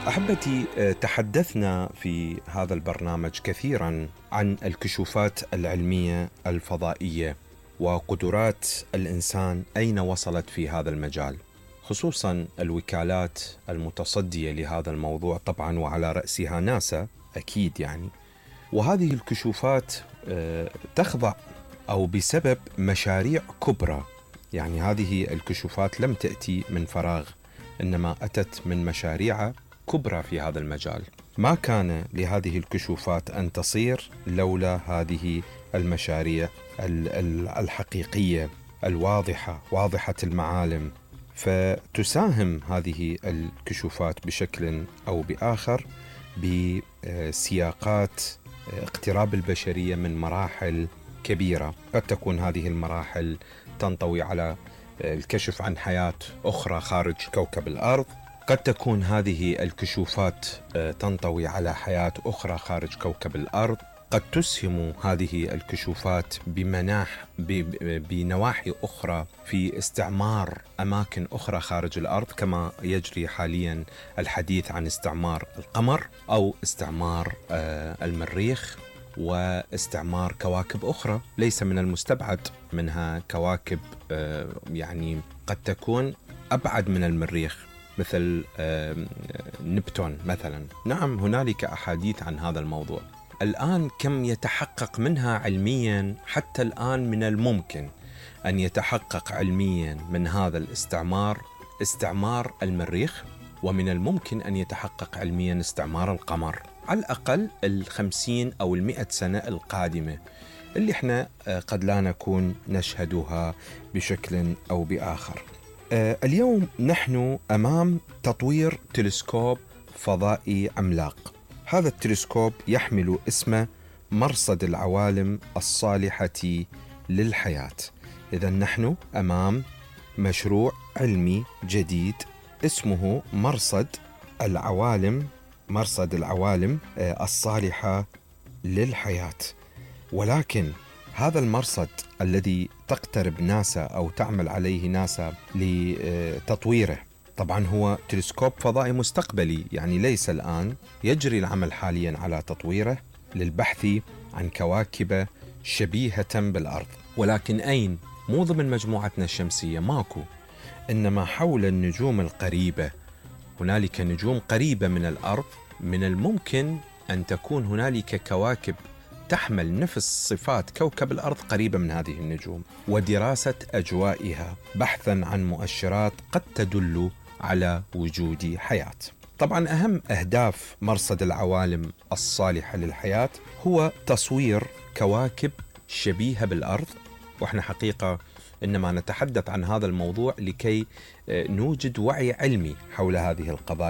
أحبتي، تحدثنا في هذا البرنامج كثيرا عن الكشوفات العلمية الفضائية وقدرات الإنسان أين وصلت في هذا المجال، خصوصا الوكالات المتصدية لهذا الموضوع طبعا، وعلى رأسها ناسا أكيد يعني. وهذه الكشوفات تخضع أو بسبب مشاريع كبرى، يعني هذه الكشوفات لم تأتي من فراغ، إنما أتت من مشاريع كبرى في هذا المجال. ما كان لهذه الكشوفات أن تصير لولا هذه المشاريع الحقيقية الواضحة، واضحة المعالم. فتساهم هذه الكشوفات بشكل أو بآخر بسياقات اقتراب البشرية من مراحل كبيرة. قد تكون هذه المراحل تنطوي على الكشف عن حياة أخرى خارج كوكب الأرض، قد تكون هذه الكشوفات تنطوي على حياة أخرى خارج كوكب الأرض، قد تسهم هذه الكشوفات بنواحي أخرى في استعمار أماكن أخرى خارج الأرض، كما يجري حاليا الحديث عن استعمار القمر أو استعمار المريخ واستعمار كواكب أخرى ليس من المستبعد منها كواكب يعني قد تكون أبعد من المريخ، مثل نبتون مثلا. نعم، هنالك أحاديث عن هذا الموضوع. الآن كم يتحقق منها علميا؟ حتى الآن من الممكن أن يتحقق علميا من هذا الاستعمار استعمار المريخ، ومن الممكن أن يتحقق علميا استعمار القمر، على الأقل 50 أو 100 سنة القادمة، اللي احنا قد لا نكون نشهدها بشكل أو بآخر. اليوم نحن أمام تطوير تلسكوب فضائي عملاق. هذا التلسكوب يحمل اسم مرصد العوالم الصالحة للحياة. إذن نحن أمام مشروع علمي جديد اسمه مرصد العوالم الصالحة للحياة. ولكن هذا المرصد الذي تقترب ناسا أو تعمل عليه ناسا لتطويره، طبعا هو تلسكوب فضائي مستقبلي، يعني ليس الآن، يجري العمل حاليا على تطويره للبحث عن كواكب شبيهة بالأرض. ولكن أين؟ مو ضمن مجموعتنا الشمسية، ماكو، إنما حول النجوم القريبة. هنالك نجوم قريبة من الأرض، من الممكن أن تكون هنالك كواكب تحمل نفس صفات كوكب الأرض قريبة من هذه النجوم، ودراسة أجوائها بحثا عن مؤشرات قد تدل على وجود حياة. طبعا أهم أهداف مرصد العوالم الصالحة للحياة هو تصوير كواكب شبيهة بالأرض، وإحنا حقيقة إنما نتحدث عن هذا الموضوع لكي نوجد وعي علمي حول هذه القضايا.